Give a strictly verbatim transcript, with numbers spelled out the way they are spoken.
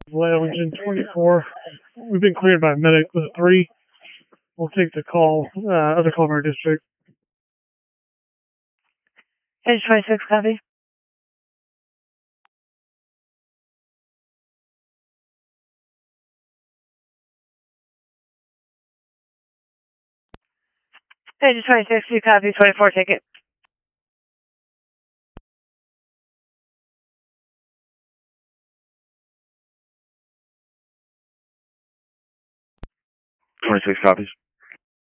Wellington twenty-four. We've been cleared by medic with a three. We'll take the call, uh, other call of our district. Page twenty-six, copy. Page twenty-six, you copy, twenty-four, take it. twenty-six copies.